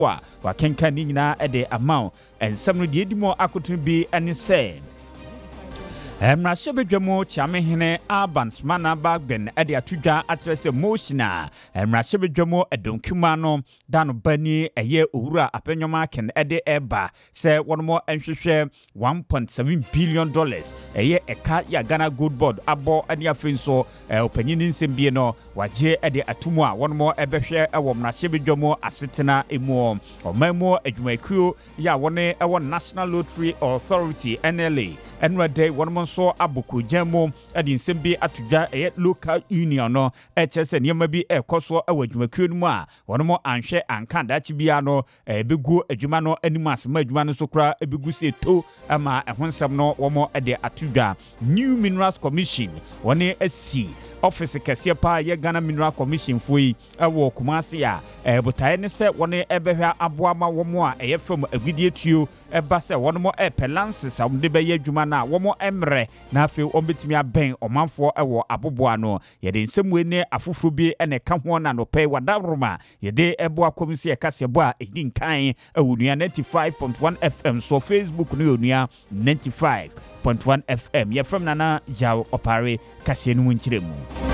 wa kenka ni nyina ede amount ensem no de edimo akotun bi ene se Emrashe bedwamo chiamehene Albans Manabagben ede atudwa atrese motiona Emrashe bedwamo edonkuma no dano bani eye owura apenyoma ken ede eba se wonomo enhwehwe 1.7 billion dollars eye eka ya Ghana Gold Board abo ane afenso opanyini nsembie no waje ede atumu a wonomo ebehwe ewo Emrashe bedwamo asetena emu omamo adwumakuo ya wone ewo National Lottery Authority NLA enwade wonomo so abuku jamo adi nsembi atudwa local union no echese niema bi ekoso awadwumakuo no mu a wonomo anhwe anka dachi bia no begu adwuma no animas ma adwuma no so kra begu seto ama ehonsam no womo ede atudwa New Minerals Commission wone asi office kese pa ye Ghana Mineral Commission foi ewo Kumasi a botae ne se wone ebehwa aboa ma womo a eyefam agudie tuo eba se wonomo pelances amde be ye adwuma na womo emre na afi ombetimi aben omanfo ewo aboboa no yede nsemwe ne afoforo bi ene ka ho na no pe wadaroma yede eboa komisi e kase bo a edin kan ewunua 95.1 FM so Facebook no yonua 95.1 FM ye from nana jaw opare kase no nchiremu